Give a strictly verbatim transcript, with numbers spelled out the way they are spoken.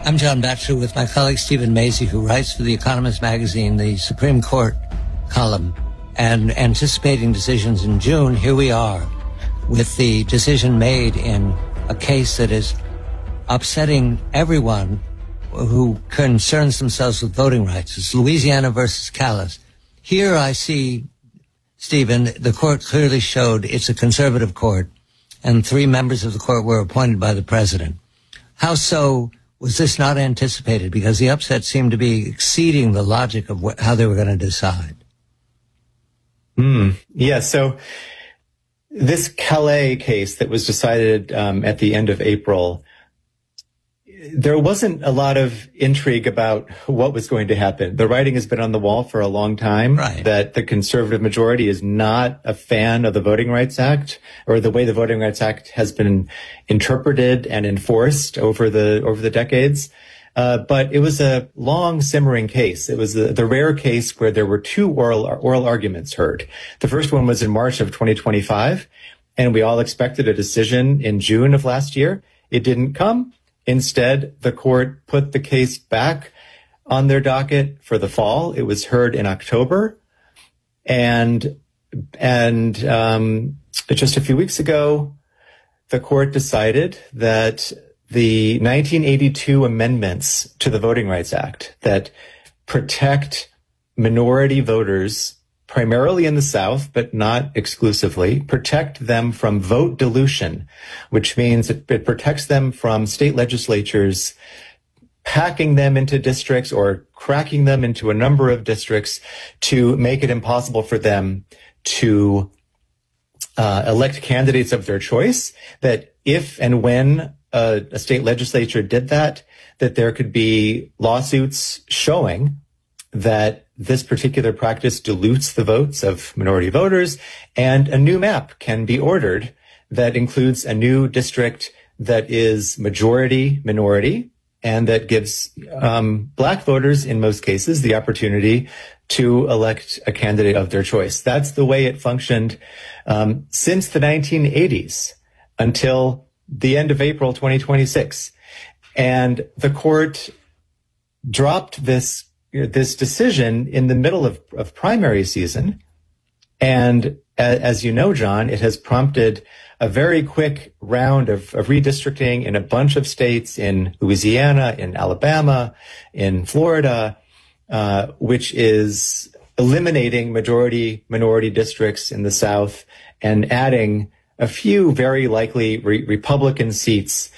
I'm John Batchelor with my colleague Stephen Macy, who writes for The Economist magazine, the Supreme Court column, and anticipating decisions in June. Here we are with the decision made in a case that is upsetting everyone who concerns themselves with voting rights. It's Louisiana versus Callas. Here I see, Stephen, the court clearly showed it's a conservative court, and three members of the court were appointed by the president. How so was this not anticipated? Because the upset seemed to be exceeding the logic of wh- how they were going to decide. Mm, yeah, so this Calais case that was decided um, at the end of April, there wasn't a lot of intrigue about what was going to happen. The writing has been on the wall for a long time, right, that the conservative majority is not a fan of the Voting Rights Act or the way the Voting Rights Act has been interpreted and enforced over the over the decades. Uh, but it was a long simmering case. It was the, the rare case where there were two oral oral arguments heard. The first one was in March of twenty twenty-five, and we all expected a decision in June of last year. It didn't come. Instead, the court put the case back on their docket for the fall. It was heard in October. And, and, um, just a few weeks ago, the court decided that the nineteen eighty-two amendments to the Voting Rights Act that protect minority voters primarily in the South, but not exclusively, protect them from vote dilution, which means it, it protects them from state legislatures packing them into districts or cracking them into a number of districts to make it impossible for them to uh, elect candidates of their choice, that if and when a, a state legislature did that, that there could be lawsuits showing that this particular practice dilutes the votes of minority voters, and a new map can be ordered that includes a new district that is majority minority and that gives um, black voters, in most cases, the opportunity to elect a candidate of their choice. That's the way it functioned um, since the nineteen eighties until the end of April twenty twenty-six. And the court dropped this this decision in the middle of, of primary season. And as you know, John, it has prompted a very quick round of, of redistricting in a bunch of states, in Louisiana, in Alabama, in Florida, uh, which is eliminating majority minority districts in the South and adding a few very likely re- Republican seats